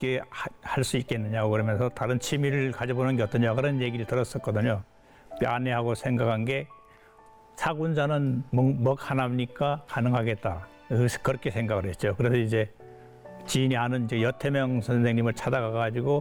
즐겁게 할 수 있겠느냐고 그러면서 다른 취미를 가져보는 게 어떠냐 그런 얘기를 들었었거든요. 아내하고 생각한 게 사군자는 먹 하나입니까? 가능하겠다. 그래서 그렇게 생각을 했죠. 그래서 이제 지인이 아는 이제 여태명 선생님을 찾아가 가지고